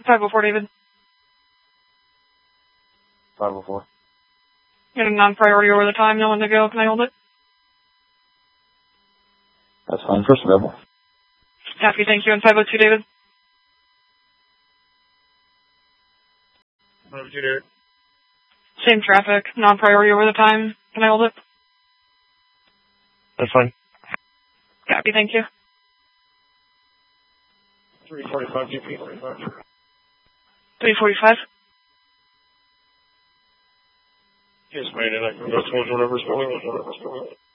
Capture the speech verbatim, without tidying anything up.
five oh four, David. five oh four. Getting non-priority over the time, no one to go. Can I hold it? That's fine. First available. Copy, thank you. And five oh two, David. five oh two, David. Same traffic, non-priority over the time. Can I hold it? That's fine. Copy, thank you. three forty-five, G P. three forty-five. Yes, man, and I can go towards whatever's going on.